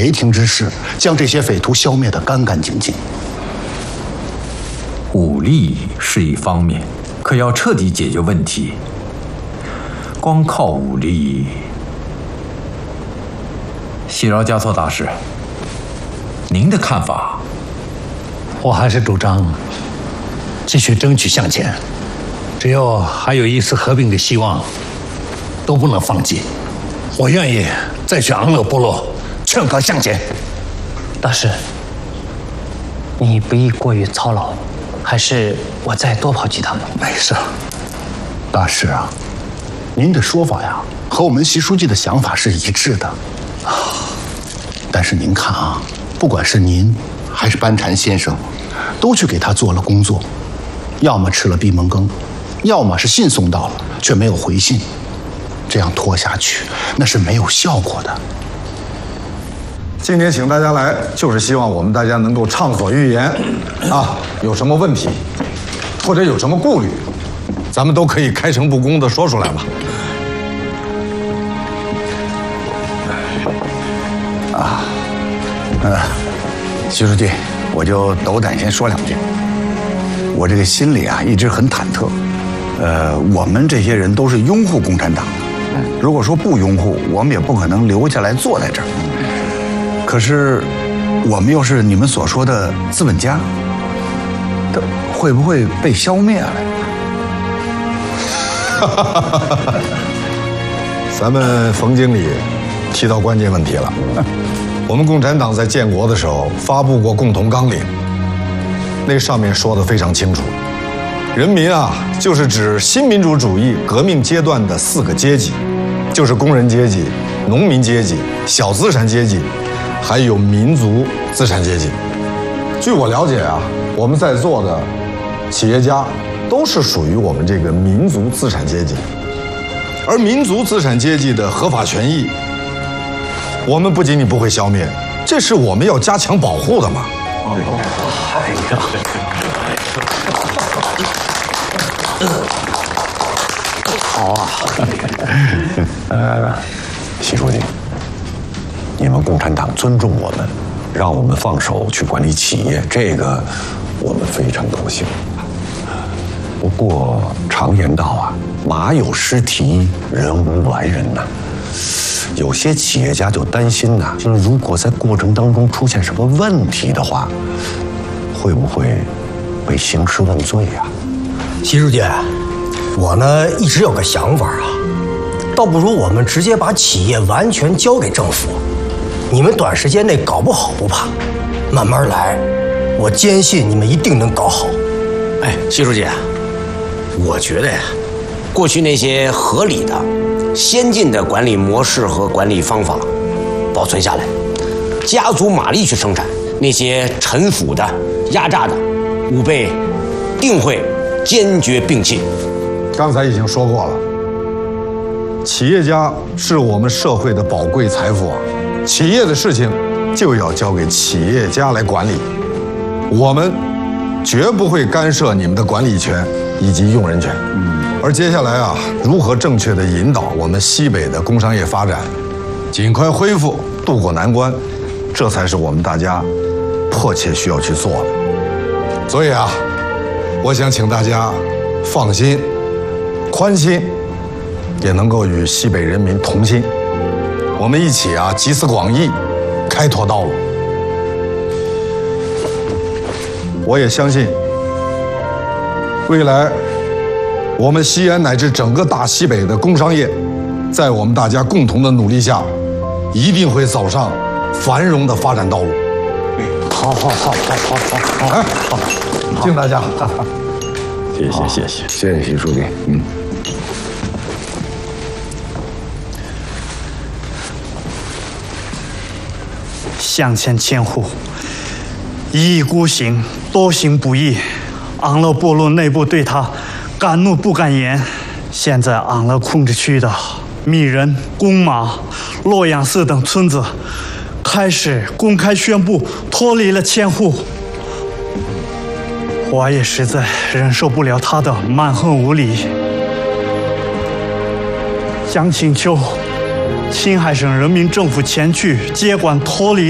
雷霆之势，将这些匪徒消灭得干干净净。 武力是一方面，可要彻底解决问题，光靠武力。喜饶嘉措大师，您的看法？ 我还是主张继续争取向前，只要还有一丝合并的希望，都不能放弃。我愿意再去昂勒部落劝告向前。 大师，你不宜过于操劳，还是我再多跑几趟吧。 没事，大师啊，您的说法呀，和我们习书记的想法是一致的。但是您看啊，不管是您还是班禅先生，都去给他做了工作，要么吃了闭门羹，要么是信送到了却没有回信，这样拖下去那是没有效果的。 今天请大家来，就是希望我们大家能够畅所欲言啊，有什么问题或者有什么顾虑，咱们都可以开诚布公地说出来嘛。 徐书记，我就斗胆先说两句。我这个心里啊一直很忐忑。我们这些人都是拥护共产党的，如果说不拥护，我们也不可能留下来坐在这儿。可是，我们又是你们所说的资本家，会不会被消灭了？ 咱们冯经理提到关键问题了。我们共产党在建国的时候发布过共同纲领，那上面说得非常清楚，人民啊，就是指新民主主义革命阶段的4个阶级，就是工人阶级、农民阶级、小资产阶级，还有民族资产阶级。据我了解啊，我们在座的企业家都是属于我们这个民族资产阶级，而民族资产阶级的合法权益，我们不仅仅不会消灭，这是我们要加强保护的嘛。 好啊，习书记，你们共产党尊重我们，让我们放手去管理企业，这个我们非常高兴。不过常言道啊，马有失蹄，人无完人呐。有些企业家就担心呐，就是如果在过程当中出现什么问题的话，会不会被兴师问罪呀？ 习书记，我呢一直有个想法啊，倒不如我们直接把企业完全交给政府，你们短时间内搞不好不怕，慢慢来，我坚信你们一定能搞好。 哎，习书记，我觉得呀，过去那些合理的、先进的管理模式和管理方法保存下来，加足马力去生产，那些陈腐的、压榨的，吾辈定会坚决摒弃。 刚才已经说过了，企业家是我们社会的宝贵财富啊，企业的事情就要交给企业家来管理，我们绝不会干涉你们的管理权以及用人权。而接下来啊，如何正确地引导我们西北的工商业发展，尽快恢复，渡过难关，这才是我们大家迫切需要去做的。所以啊，我想请大家放心、宽心，也能够与西北人民同心，我们一起啊集思广益，开拓道路。我也相信，未来我们西安乃至整个大西北的工商业，在我们大家共同的努力下，一定会走上繁荣的发展道路。好，哎，好，敬大家。 谢谢习书记。 向前千户，一意孤行，多行不义。昂勒部落内部对他敢怒不敢言。现在昂勒控制区的米人、公马、洛阳寺等村子开始公开宣布脱离了千户。我也实在忍受不了他的蛮横无理，想请求青海省人民政府前去接管脱离